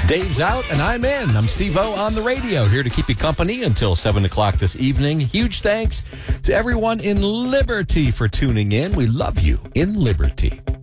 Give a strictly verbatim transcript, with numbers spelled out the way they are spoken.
Dave's out and I'm in. I'm Steve-O on the radio, here to keep you company until seven o'clock this evening. Huge thanks to everyone in Liberty for tuning in. We love you in Liberty.